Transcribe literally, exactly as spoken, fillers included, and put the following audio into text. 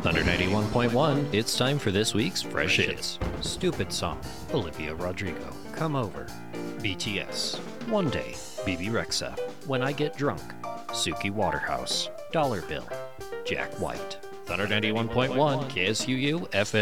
Thunder ninety-one point one, it's time for this week's Fresh Hits. Stupid Song, Olivia Rodrigo, Come Over, B T S, One Day, B B Rexha, When I Get Drunk, Suki Waterhouse, Dollar Bill, Jack White. Thunder ninety-one point one, K S U U, F M.